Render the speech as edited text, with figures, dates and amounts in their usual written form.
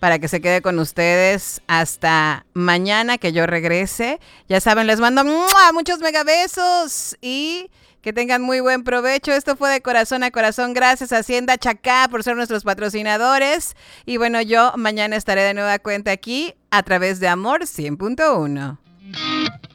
para que se quede con ustedes hasta mañana que yo regrese. Ya saben, les mando ¡mua! Muchos megabesos y que tengan muy buen provecho. Esto fue de corazón a corazón. Gracias a Hacienda Chacá por ser nuestros patrocinadores. Y bueno, yo mañana estaré de nueva cuenta aquí a través de Amor 100.1.